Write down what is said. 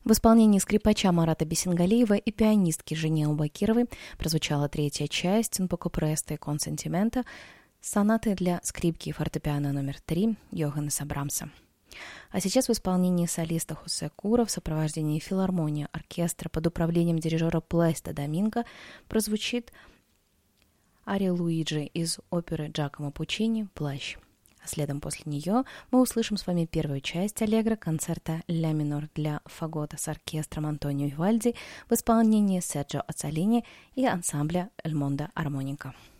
В исполнении скрипача Марата Бесенгалиева и пианистки Женевы Бакировой прозвучала третья часть «Un poco presto e con sentimento» сонаты для скрипки и фортепиано номер 3 Йоханнеса Брамса. А сейчас в исполнении солиста Хосе Кура в сопровождении филармонии оркестра под управлением дирижера Плеста Доминго прозвучит ария Луиджи из оперы Джакомо Пуччини «Плащ». А следом после нее мы услышим с вами первую часть аллегро концерта «Ля минор» для фагота с оркестром Антонио Вивальди в исполнении Серджио Аццолини и ансамбля «Эль Мондо Армоника».